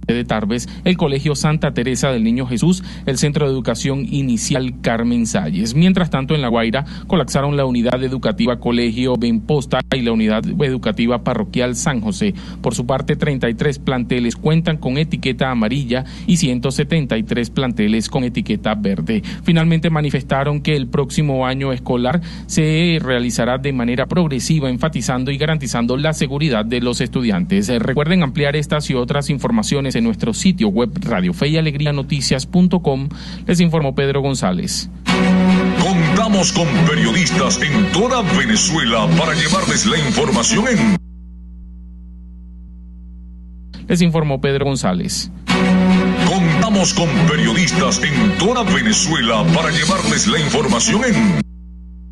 de Tarbes, el Colegio Santa Teresa del Niño Jesús, el Centro de Educación Inicial Carmen Salles. Mientras tanto, en La Guaira colapsaron la unidad educativa Colegio Benposta y la unidad educativa parroquial San José. Por su parte, 33 planteles cuentan con etiqueta amarilla y 173 planteles con etiqueta verde. Finalmente manifestaron que el próximo año escolar se realizará de manera progresiva, enfatizando y garantizando la seguridad de los estudiantes. Recuerden ampliar estas y otras informaciones en nuestro sitio web radiofeyalegrianoticias.com. Les informó Pedro González. Contamos con periodistas en toda Venezuela para llevarles la información Les informó Pedro González. Contamos con periodistas en toda Venezuela para llevarles la información en